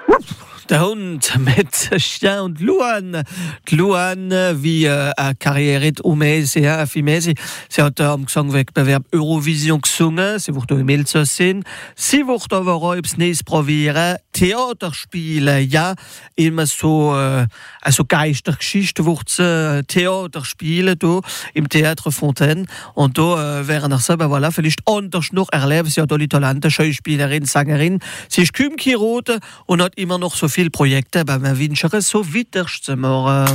Der Hund mit Chien und Luan. Die Luan, wie eine Karriere ummäßig, vielmäßig. Sie hat am Gesangwettbewerb Eurovision gesungen. Sie wird auch im Elsass sein. Sie wird aber auch etwas Neues probieren. Theater spielen, ja. Immer so, also Geistergeschichte wird sie Theater spielen, da, im Théâtre Fontaine. Und da wären auch selber, voilà, vielleicht anders noch erleben. Sie hat alle Talente, Schauspielerin, Sängerin. Sie ist kaum Chirote und hat immer noch so viele Projekte, aber wir wünschen es so weiter zu machen.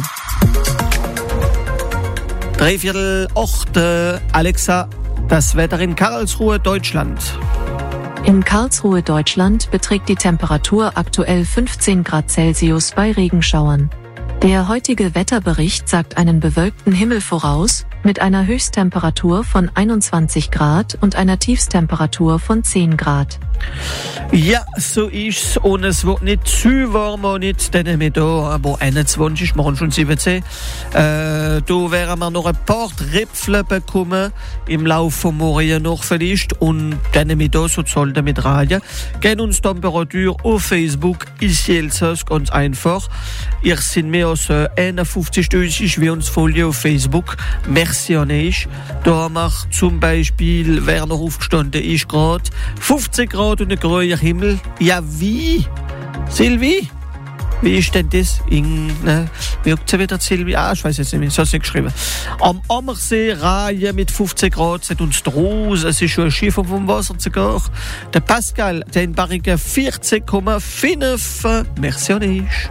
7:45, Alexa, das Wetter in Karlsruhe, Deutschland. In Karlsruhe, Deutschland beträgt die Temperatur aktuell 15 Grad Celsius bei Regenschauern. Der heutige Wetterbericht sagt einen bewölkten Himmel voraus, mit einer Höchsttemperatur von 21 Grad und einer Tiefsttemperatur von 10 Grad. Ja, so ist's. Und es wird nicht zu warm und nicht denn wir da, aber 21, machen schon 17. Da werden wir noch ein paar Tröpfchen bekommen im Laufe von morgen noch vielleicht. Und dann wir da so sollten mit Radio. Gehen uns Temperatur auf Facebook, ist Elsass, ganz einfach. Ihr seid mehr als 51 wie uns Folie auf Facebook. Merci an euch. Da haben wir zum Beispiel, wer noch aufgestanden ist gerade, 50 Grad und ein grüner Himmel. Ja, wie? Silvi? Wie ist denn das? Wirkt sie wieder Silvi? Ich weiß jetzt nicht, so hat sie geschrieben. Am Ammersee, Reihe mit 15 Grad, sagt uns der Rose, es ist schon ein Schiff vom Wasser sogar. Der Pascal, der in Barrique 14,5. Merci an euch.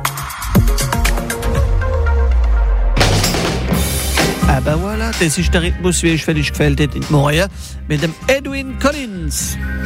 Aber voilà, das ist der Rhythmus, wie ich völlig gefällt hat in Morgen mit dem Edwin Collins.